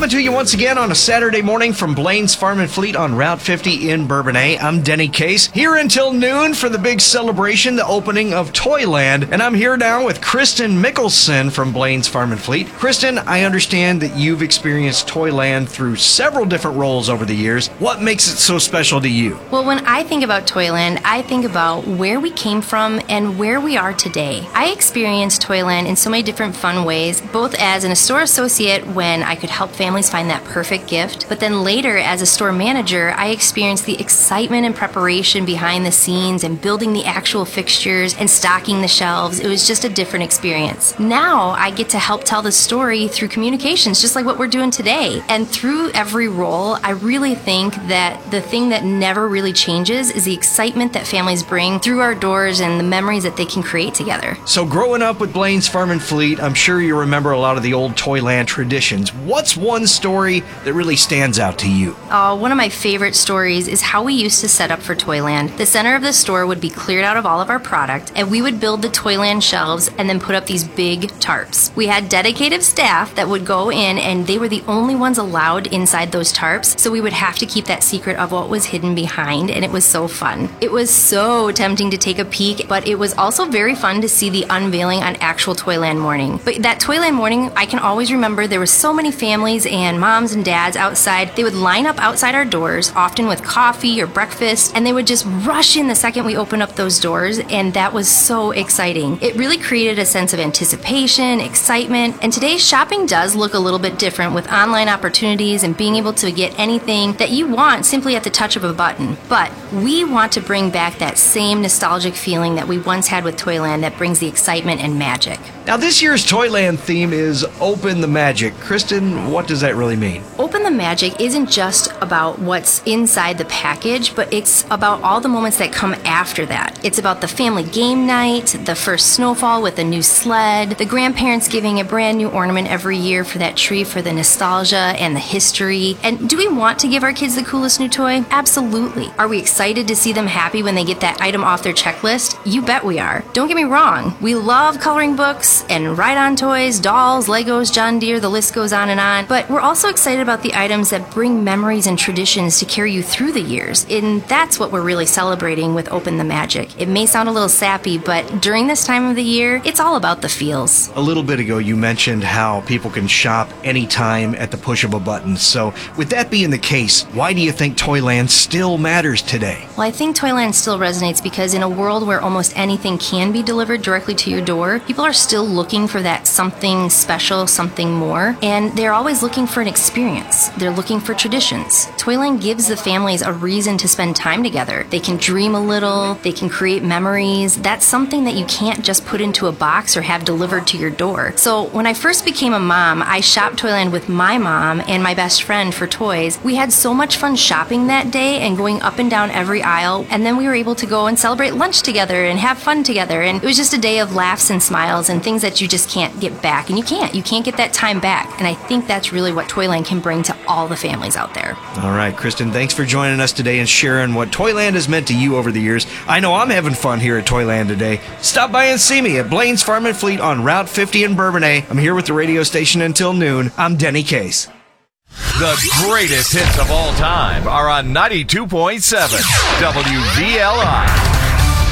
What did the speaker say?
Coming to you once again on a Saturday morning from Blaine's Farm and Fleet on Route 50 in Bourbonnais. I'm Denny Case, here until noon for the big celebration, the opening of Toyland. And I'm here now with Kristen Mickelson from Blaine's Farm and Fleet. Kristen, I understand that you've experienced Toyland through several different roles over the years. What makes it so special to you? Well, when I think about Toyland, I think about where we came from and where we are today. I experienced Toyland in so many different fun ways, both as a store associate when I could help families find that perfect gift, but then later as a store manager, I experienced the excitement and preparation behind the scenes and building the actual fixtures and stocking the shelves. It was just a different experience. Now I get to help tell the story through communications, just like what we're doing today. And through every role, I really think that the thing that never really changes is the excitement that families bring through our doors and the memories that they can create together. So growing up with Blaine's Farm and Fleet, I'm sure you remember a lot of the old Toyland traditions. What's one story that really stands out to you? One of my favorite stories is how we used to set up for Toyland. The center of the store would be cleared out of all of our product, and we would build the Toyland shelves and then put up these big tarps. We had dedicated staff that would go in, and they were the only ones allowed inside those tarps, so we would have to keep that secret of what was hidden behind, and it was so fun. It was so tempting to take a peek, but it was also very fun to see the unveiling on actual Toyland morning. But that Toyland morning, I can always remember there were so many families and moms and dads outside. They would line up outside our doors, often with coffee or breakfast, and they would just rush in the second we opened up those doors, and that was so exciting. It really created a sense of anticipation, excitement, and today's shopping does look a little bit different with online opportunities and being able to get anything that you want simply at the touch of a button. But we want to bring back that same nostalgic feeling that we once had with Toyland that brings the excitement and magic. Now, this year's Toyland theme is Open the Magic. Kristen, what does that really mean? Open the Magic isn't just about what's inside the package, but it's about all the moments that come after that. It's about the family game night, the first snowfall with a new sled, the grandparents giving a brand new ornament every year for that tree for the nostalgia and the history. And do we want to give our kids the coolest new toy? Absolutely. Are we excited to see them happy when they get that item off their checklist? You bet we are. Don't get me wrong. We love coloring books and ride-on toys, dolls, Legos, John Deere, the list goes on and on. But we're also excited about the items that bring memories and traditions to carry you through the years. And that's what we're really celebrating with Open the Magic. It may sound a little sappy, but during this time of the year, it's all about the feels. A little bit ago, you mentioned how people can shop anytime at the push of a button. So with that being the case, why do you think Toyland still matters today? Well, I think Toyland still resonates because in a world where almost anything can be delivered directly to your door, people are still looking for that something special, something more, and they're always looking for an experience. They're looking for traditions. Toyland gives the families a reason to spend time together. They can dream a little, they can create memories. That's something that you can't just put into a box or have delivered to your door. So when I first became a mom, I shopped Toyland with my mom and my best friend for toys. We had so much fun shopping that day and going up and down every aisle, and then we were able to go and celebrate lunch together and have fun together, and it was just a day of laughs and smiles and things that you just can't get back, and you can't get that time back. And I think that's really what Toyland can bring to all the families out there. All right, Kristen, thanks for joining us today and sharing what Toyland has meant to you over the years. I know I'm having fun here at Toyland today. Stop by and see me at Blaine's Farm and Fleet on Route 50 in Bourbonnais. I'm here with the radio station until noon. I'm Denny Case. The greatest hits of all time are on 92.7 WVLI.